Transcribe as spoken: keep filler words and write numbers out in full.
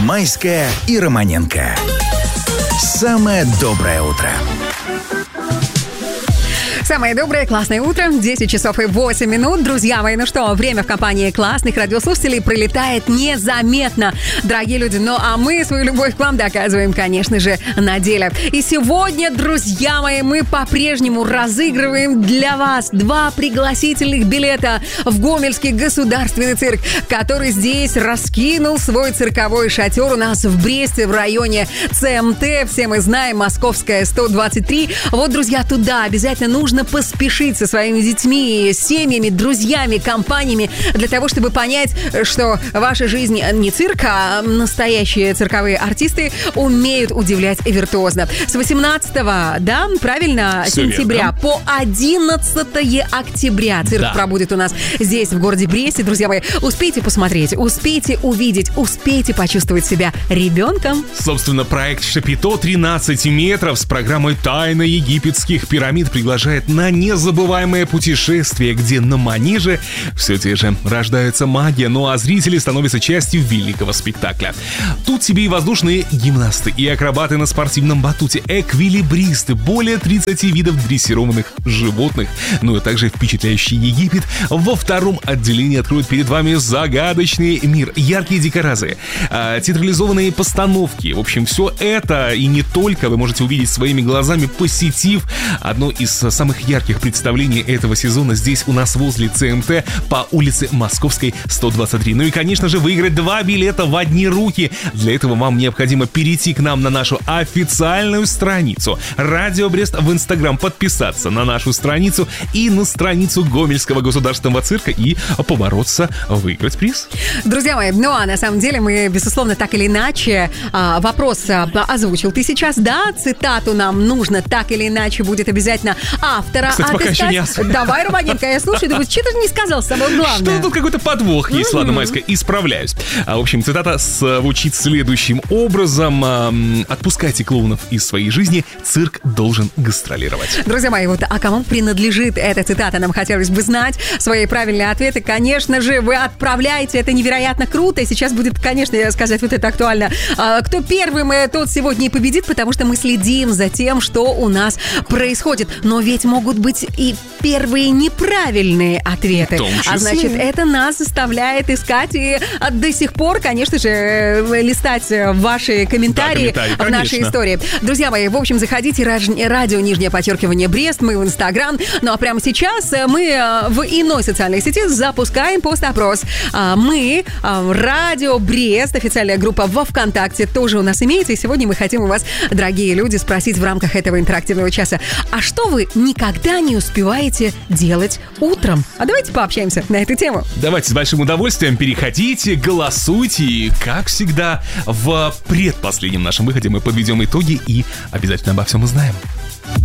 Майская и Романенко. Самое доброе утро. Самое доброе, классное утро, десять часов и восемь минут. Друзья мои, ну что, время в компании классных радиослушателей пролетает незаметно, дорогие люди. Ну а мы свою любовь к вам доказываем, конечно же, на деле. И сегодня, друзья мои, мы по-прежнему разыгрываем для вас два пригласительных билета в Гомельский государственный цирк, который здесь раскинул свой цирковой шатер у нас в Бресте, в районе ЦМТ. Все мы знаем, Московская, сто двадцать три. Вот, друзья, туда обязательно нужно поспешить со своими детьми, семьями, друзьями, компаниями для того, чтобы понять, что ваша жизнь не цирк, а настоящие цирковые артисты умеют удивлять виртуозно. С восемнадцатого, да, правильно, Все сентября верно. по одиннадцатое октября цирк Да. пробудет у нас здесь, в городе Бресте. Друзья мои, успейте посмотреть, успейте увидеть, успейте почувствовать себя ребенком. Собственно, проект «Шапито» тринадцать метров с программой «Тайна египетских пирамид» приглашает на незабываемое путешествие, где на манеже все те же рождается магия, ну а зрители становятся частью великого спектакля. Тут тебе и воздушные гимнасты, и акробаты на спортивном батуте, эквилибристы, более тридцати видов дрессированных животных, ну и также впечатляющий Египет. Во втором отделении откроют перед вами загадочный мир, яркие декорации, э, театрализованные постановки. В общем, все это и не только вы можете увидеть своими глазами, посетив одно из самых ярких представлений этого сезона здесь у нас возле ЦМТ по улице Московской, сто двадцать три. Ну и, конечно же, выиграть два билета в одни руки. Для этого вам необходимо перейти к нам на нашу официальную страницу «Радио Брест» в Инстаграм, подписаться на нашу страницу и на страницу Гомельского государственного цирка и побороться выиграть приз. Друзья мои, ну а на самом деле мы, безусловно, так или иначе, а, вопрос а, озвучил ты сейчас, да, цитату нам нужно так или иначе будет обязательно автора Кстати, пока отыскать. еще не особо. Давай, Романенко, я слушаю, думаю, что ты же не сказал самое главное. Что тут какой-то подвох есть, ладно, Майская, исправляюсь. А, в общем, цитата звучит следующим образом. Ам, «Отпускайте клоунов из своей жизни, цирк должен гастролировать». Друзья мои, вот а кому принадлежит эта цитата, нам хотелось бы знать. Свои правильные ответы, конечно же, вы отправляете, это невероятно круто. И сейчас будет, конечно, сказать, вот это актуально. А, кто первым, э, тот сегодня и победит, потому что мы следим за тем, что у нас происходит. Но ведь могут быть и первые неправильные ответы. В том числе. А значит, это нас заставляет искать и а, до сих пор, конечно же, э, листать ваши комментарии, Да, комментарии, в нашей конечно. истории. Друзья мои, в общем, заходите, раж- радио, нижнее подчеркивание, Брест, мы в Инстаграм. Ну а прямо сейчас э, мы э, в иной социальной сети запускаем пост-опрос. А, Мы, э, радио Брест, официальная группа во ВКонтакте тоже у нас имеется. И сегодня мы хотим у вас, дорогие люди, спросить в рамках этого интерактивного часа, а что вы никогда не успеваете делать утром? А давайте пообщаемся на эту тему. Давайте с большим удовольствием переходите, голосуйте. И, как всегда, в предпоследнем нашем выходе мы подведем итоги и обязательно обо всем узнаем.